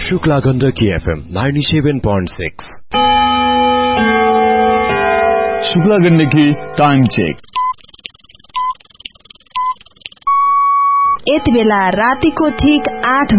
Shukla Gandaki FM 97.6 Shukla Gandaki time check. यति बेला रातिको ठीक 8